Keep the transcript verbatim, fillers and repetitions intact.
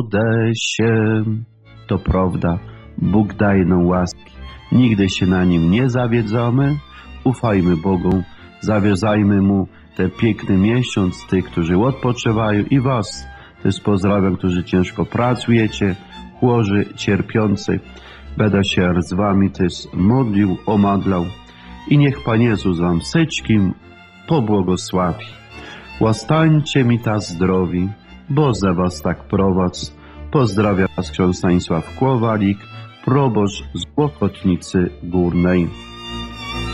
Módlę się, to prawda, Bóg daje nam łaski. Nigdy się na Nim nie zawiedzamy. Ufajmy Bogu, zawierzajmy Mu ten piękny miesiąc, tych, którzy odpoczywają i Was też pozdrawiam, którzy ciężko pracujecie, chłorzy, cierpiący. Będę się z Wami też modlił, omadlał i niech Pan Jezus Wam wszystkim pobłogosławi. Łastańcie mi ta zdrowi, bo za Was tak prowadz. Pozdrawiam Was ksiądz Stanisław Kłowalik, proboszcz z Łokotnicy Górnej.